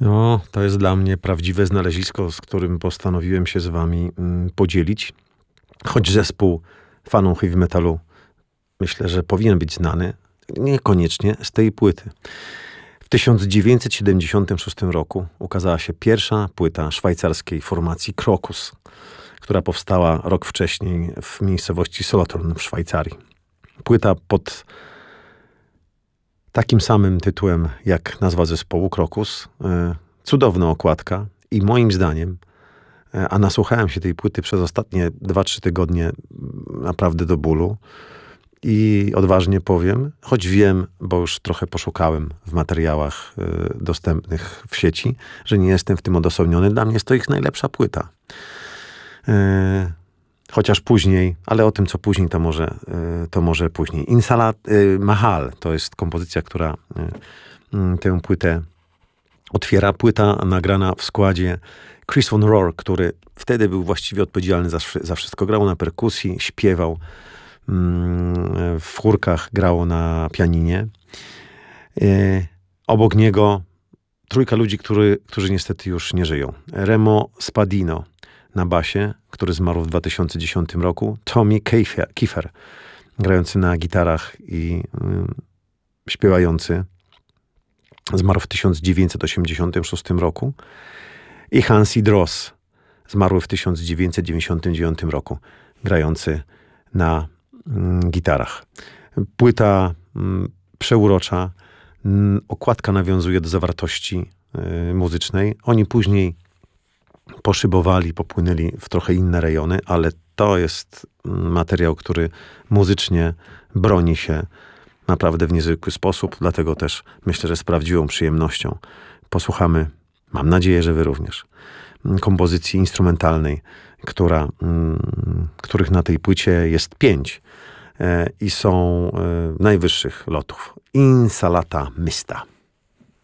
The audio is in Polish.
No, to jest dla mnie prawdziwe znalezisko, z którym postanowiłem się z wami podzielić. Choć zespół fanom heavy metalu myślę, że powinien być znany, niekoniecznie z tej płyty. W 1976 roku ukazała się pierwsza płyta szwajcarskiej formacji Krokus, która powstała rok wcześniej w miejscowości Solothurn w Szwajcarii. Płyta pod takim samym tytułem jak nazwa zespołu Krokus. Cudowna okładka i moim zdaniem, a nasłuchałem się tej płyty przez ostatnie 2-3 tygodnie naprawdę do bólu i odważnie powiem, choć wiem, bo już trochę poszukałem w materiałach dostępnych w sieci, że nie jestem w tym odosobniony. Dla mnie jest to ich najlepsza płyta. Chociaż później, ale o tym, co później, to może później. Mahal to jest kompozycja, która tę płytę otwiera. Płyta nagrana w składzie Chris Von Rohr, który wtedy był właściwie odpowiedzialny za wszystko. Grał na perkusji, śpiewał, w chórkach grał na pianinie. Obok niego trójka ludzi, którzy niestety już nie żyją. Remo Spadino na basie, który zmarł w 2010 roku. Tommy Kiefer, grający na gitarach i śpiewający, zmarł w 1986 roku. I Hansi Dross, zmarły w 1999 roku, grający na gitarach. Płyta przeurocza. Okładka nawiązuje do zawartości muzycznej. Oni później poszybowali, popłynęli w trochę inne rejony, ale to jest materiał, który muzycznie broni się naprawdę w niezwykły sposób. Dlatego też myślę, że z prawdziwą przyjemnością posłuchamy, mam nadzieję, że wy również, kompozycji instrumentalnej, których na tej płycie jest 5 i są najwyższych lotów. Insalata Mista.